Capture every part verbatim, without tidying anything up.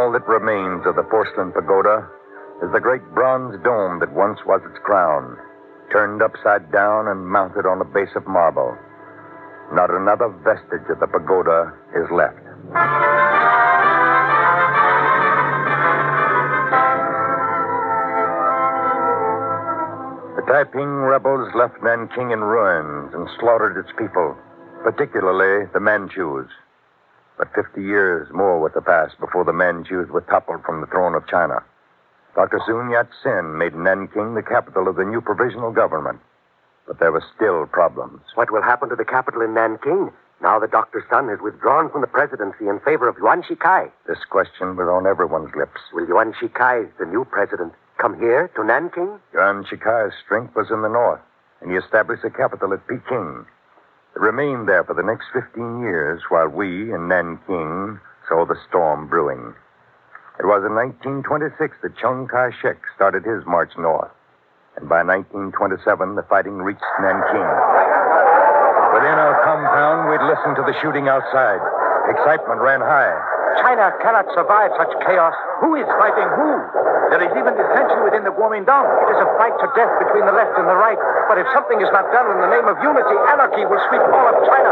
All that remains of the porcelain pagoda is the great bronze dome that once was its crown, turned upside down and mounted on a base of marble. Not another vestige of the pagoda is left. The Taiping rebels left Nanking in ruins and slaughtered its people, particularly the Manchus. But fifty years more were to pass before the Manchus were toppled from the throne of China. Doctor Sun Yat-sen made Nanking the capital of the new provisional government. But there were still problems. What will happen to the capital in Nanking now that Doctor Sun has withdrawn from the presidency in favor of Yuan Shikai? This question was on everyone's lips. Will Yuan Shikai, the new president, come here to Nanking? Yuan Shikai's strength was in the north, and he established a capital at Peking. It remained there for the next fifteen years while we in Nanking saw the storm brewing. It was in nineteen twenty-six that Chiang Kai-shek started his march north. And by nineteen twenty-seven, the fighting reached Nanking. Within our compound, we'd listened to the shooting outside. Excitement ran high. China cannot survive such chaos. Who is fighting who? There is even dissension within the Kuomintang. It is a fight to death between the left and the right. But if something is not done in the name of unity, anarchy will sweep all of China.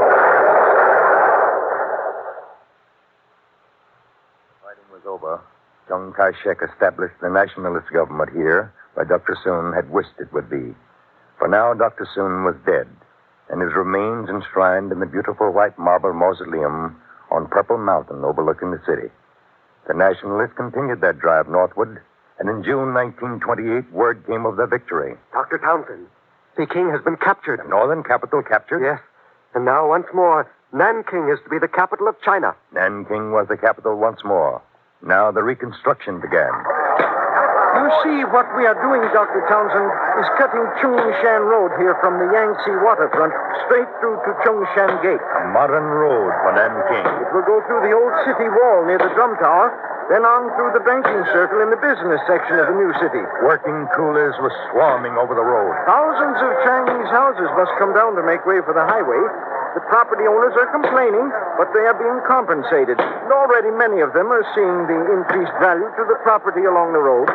Fighting was over. Chiang Kai-shek established the nationalist government here, where Doctor Sun had wished it would be. For now, Doctor Sun was dead, and his remains enshrined in the beautiful white marble mausoleum on Purple Mountain overlooking the city. The nationalists continued their drive northward, and in June nineteen twenty-eight, word came of their victory. Doctor Townsend, Peking has been captured. The northern capital captured? Yes. And now, once more, Nanking is to be the capital of China. Nanking was the capital once more. Now the reconstruction began. You see, what we are doing, Doctor Townsend, is cutting Chongshan Road here from the Yangtze waterfront straight through to Chongshan Gate. A modern road for Nanking. It will go through the old city wall near the drum tower, then on through the banking circle in the business section of the new city. Working coolies were swarming over the road. Thousands of Chinese houses must come down to make way for the highway. The property owners are complaining, but they are being compensated. And already many of them are seeing the increased value to the property along the road.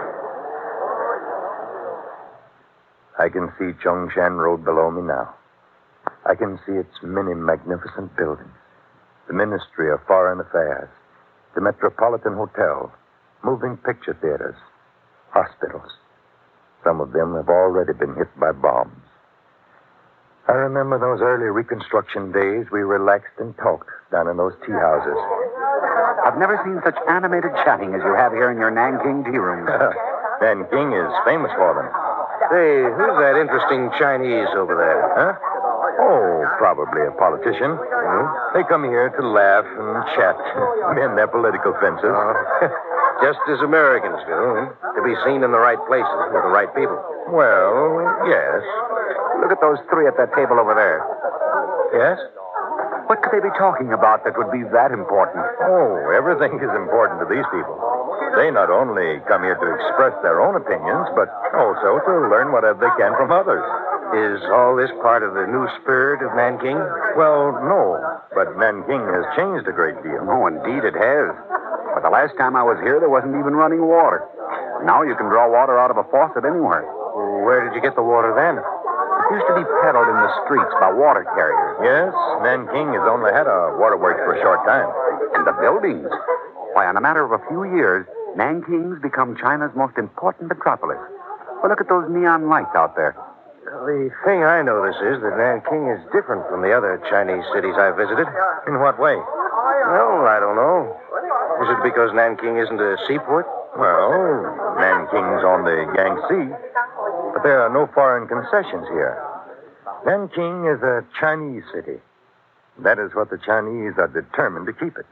I can see Chongshan Road below me now. I can see its many magnificent buildings. The Ministry of Foreign Affairs, the Metropolitan Hotel, moving picture theaters, hospitals. Some of them have already been hit by bombs. I remember those early Reconstruction days we relaxed and talked down in those tea houses. I've never seen such animated chatting as you have here in your Nanking tea rooms. Nanking is famous for them. Say, who's that interesting Chinese over there? Huh? Oh, probably a politician. Mm-hmm. They come here to laugh and chat, mend their political fences. Uh, just as Americans do, to be seen in the right places with the right people. Well, yes. Look at those three at that table over there. Yes? What could they be talking about that would be that important? Oh, everything is important to these people. They not only come here to express their own opinions, but also to learn whatever they can from others. Is all this part of the new spirit of Nanking? Well, no, but Nanking has changed a great deal. Oh, indeed it has. But the last time I was here, there wasn't even running water. Now you can draw water out of a faucet anywhere. Where did you get the water then? It used to be peddled in the streets by water carriers. Yes, Nanking has only had a waterworks for a short time. And the buildings. Why, in a matter of a few years, Nanking's become China's most important metropolis. Well, look at those neon lights out there. The thing I notice is that Nanking is different from the other Chinese cities I've visited. In what way? Well, I don't know. Is it because Nanking isn't a seaport? Well, Nanking's on the Yangtze, but there are no foreign concessions here. Nanking is a Chinese city. That is what the Chinese are determined to keep it.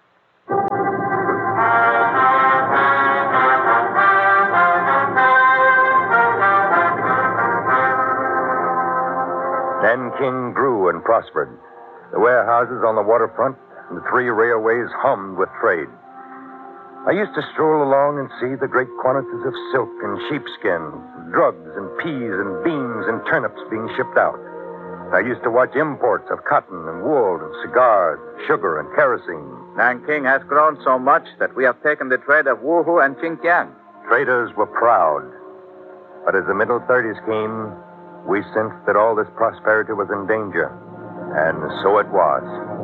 Nanking grew and prospered. The warehouses on the waterfront and the three railways hummed with trade. I used to stroll along and see the great quantities of silk and sheepskin, drugs and peas and beans and turnips being shipped out. I used to watch imports of cotton and wool and cigars, sugar and kerosene. Nanking has grown so much that we have taken the trade of Wuhu and Xinjiang. Traders were proud. But as the middle thirties came, we sensed that all this prosperity was in danger. And so it was.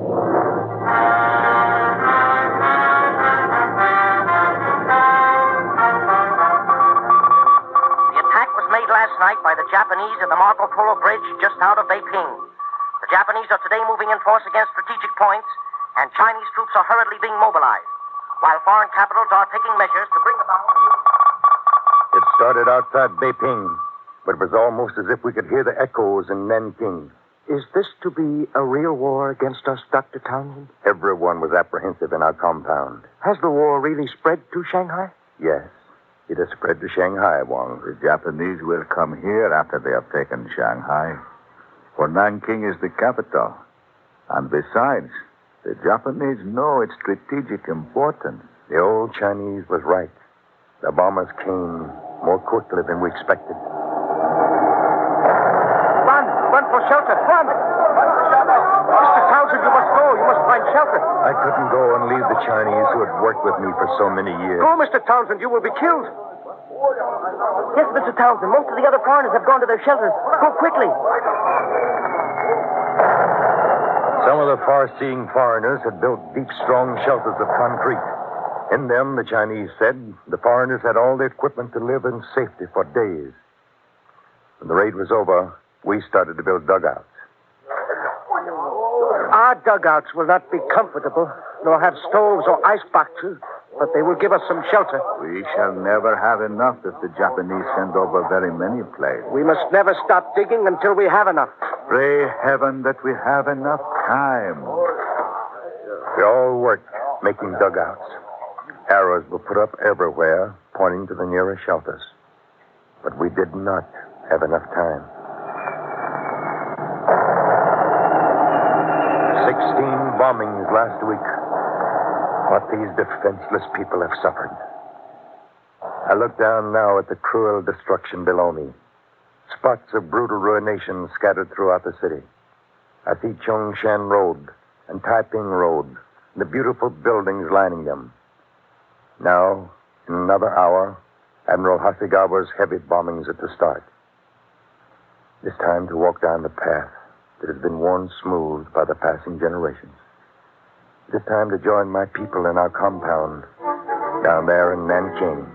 The attack was made last night by the Japanese at the Marco Polo Bridge just out of Beiping. The Japanese are today moving in force against strategic points, and Chinese troops are hurriedly being mobilized, while foreign capitals are taking measures to bring about... It started outside Beiping, but it was almost as if we could hear the echoes in Nanking. Is this to be a real war against us, Doctor Townsend? Everyone was apprehensive in our compound. Has the war really spread to Shanghai? Yes, it has spread to Shanghai, Wong. The Japanese will come here after they have taken Shanghai, for Nanking is the capital. And besides, the Japanese know its strategic importance. The old Chinese was right. The bombers came more quickly than we expected. Run! Run for shelter! Run! Mister Townsend, you must go. You must find shelter. I couldn't go and leave the Chinese who had worked with me for so many years. Go, Mister Townsend. You will be killed. Yes, Mister Townsend, most of the other foreigners have gone to their shelters. Go quickly. Some of the far-seeing foreigners had built deep, strong shelters of concrete. In them, the Chinese said, the foreigners had all the equipment to live in safety for days. When the raid was over, we started to build dugouts. Our dugouts will not be comfortable, nor have stoves or ice boxes, but they will give us some shelter. We shall never have enough if the Japanese send over very many planes. We must never stop digging until we have enough. Pray heaven that we have enough time. We all worked making dugouts. Arrows were put up everywhere, pointing to the nearest shelters. But we did not have enough time. Sixteen bombings last week. What these defenseless people have suffered. I look down now at the cruel destruction below me. Spots of brutal ruination scattered throughout the city. I see Chongshan Road and Taiping Road, and the beautiful buildings lining them. Now, in another hour, Admiral Hasegawa's heavy bombings are to start. It's time to walk down the path that has been worn smooth by the passing generations. It is time to join my people in our compound down there in Nanking.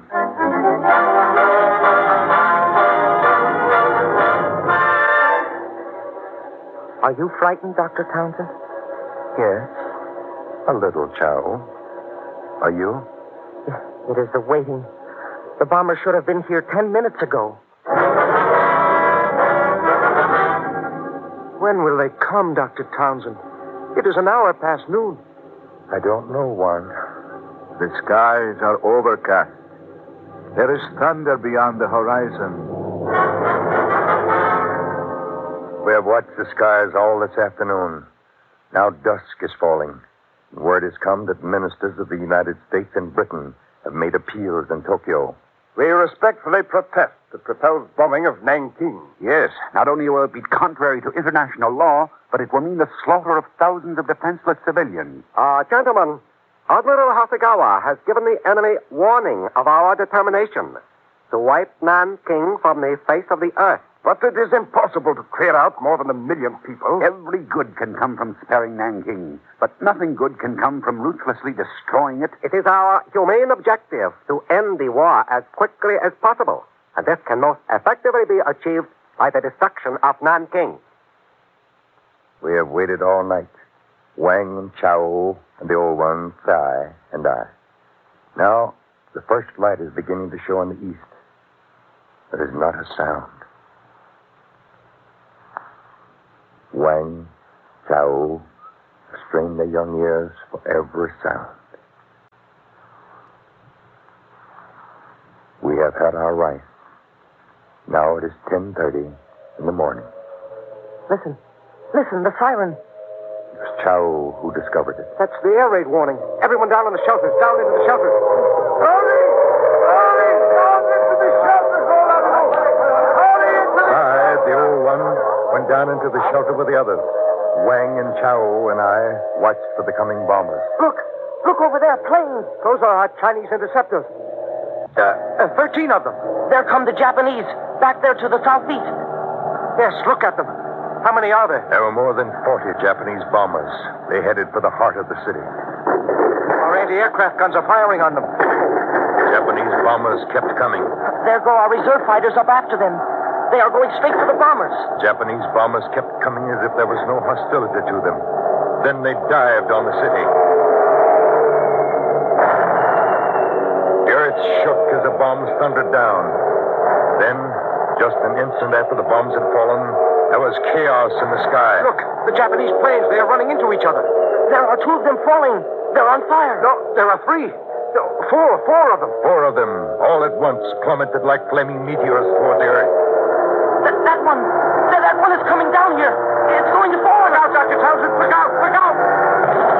Are you frightened, Doctor Townsend? Yes, a little, Chow. Are you? It is the waiting. The bombers should have been here ten minutes ago. When will they come, Doctor Townsend? It is an hour past noon. I don't know, Juan. The skies are overcast. There is thunder beyond the horizon. We have watched the skies all this afternoon. Now dusk is falling. Word has come that ministers of the United States and Britain have made appeals in Tokyo. We respectfully protest the proposed bombing of Nanking. Yes, not only will it be contrary to international law, but it will mean the slaughter of thousands of defenseless civilians. Uh, gentlemen, Admiral Hasegawa has given the enemy warning of our determination to wipe Nanking from the face of the earth. But it is impossible to clear out more than a million people. Every good can come from sparing Nanking, but nothing good can come from ruthlessly destroying it. It is our humane objective to end the war as quickly as possible, and this can most effectively be achieved by the destruction of Nanking. We have waited all night. Wang and Chow and the old one, Tsai, and I. Now, the first light is beginning to show in the east. There is not a sound. Wang, Chow, strain their young ears for every sound. We have had our rice. Now it is ten thirty in the morning. Listen. Listen, the siren. It was Chow who discovered it. That's the air raid warning. Everyone down in the shelters, down into the shelters. Hurry! Hurry! Down into the shelters, all of you! Hurry into the... I, the old one, went down into the shelter with the others. Wang and Chao and I watched for the coming bombers. Look! Look over there, planes. Those are our Chinese interceptors. Uh, uh, Thirteen of them. There come the Japanese, back there to the southeast. Yes, look at them. How many are there? There were more than forty Japanese bombers. They headed for the heart of the city. Our anti-aircraft guns are firing on them. Japanese bombers kept coming. There go our reserve fighters up after them. They are going straight for the bombers. Japanese bombers kept coming as if there was no hostility to them. Then they dived on the city. The earth shook as the bombs thundered down. Then, just an instant after the bombs had fallen, there was chaos in the sky. Look, the Japanese planes, they are running into each other. There are two of them falling. They're on fire. No, there are three. No, four, four of them. Four of them, all at once, plummeted like flaming meteors toward the earth. That, that one, that, that one is coming down here. It's going to fall. Look out, Doctor Townsend. Look out, look